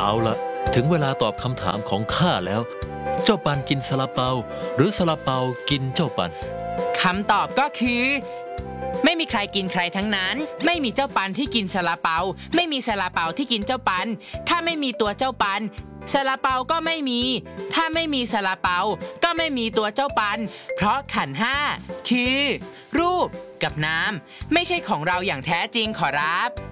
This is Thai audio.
เอาละถึงเวลาตอบคำถามของข้าแล้ว เจ้าปันกินซาลาเปาหรือซาลาเปากินเจ้าปันคำตอบก็คือไม่มีใครกินใครทั้งนั้นไม่มีเจ้าปันที่กินซาลาเปาไม่มีซาลาเปาที่กินเจ้าปันถ้าไม่มีตัวเจ้าปันซาลาเปาก็ไม่มีถ้าไม่มีซาลาเปาก็ไม่มีตัวเจ้าปันเพราะขันธ์ห้าคือรูปกับน้ำไม่ใช่ของเราอย่างแท้จริงขอรับ